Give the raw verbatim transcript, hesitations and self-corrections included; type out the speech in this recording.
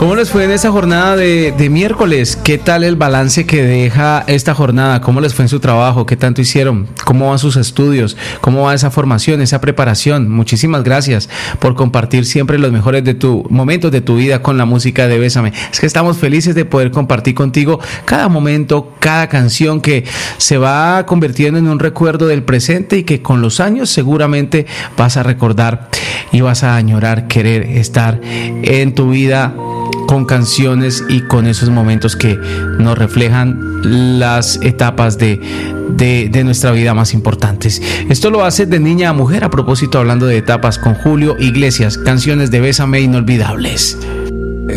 ¿Cómo les fue en esa jornada de, de miércoles? ¿Qué tal el balance que deja esta jornada? ¿Cómo les fue en su trabajo? ¿Qué tanto hicieron? ¿Cómo van sus estudios? ¿Cómo va esa formación, esa preparación? Muchísimas gracias por compartir siempre los mejores de tu momentos de tu vida con la música de Bésame. Es que estamos felices de poder compartir contigo cada momento, cada canción que se va convirtiendo en un recuerdo del presente y que con los años seguramente vas a recordar y vas a añorar querer estar en tu vida con canciones y con esos momentos que nos reflejan las etapas de, de, de nuestra vida más importantes. Esto lo hace de niña a mujer, a propósito, hablando de etapas, con Julio Iglesias, canciones de Bésame inolvidables.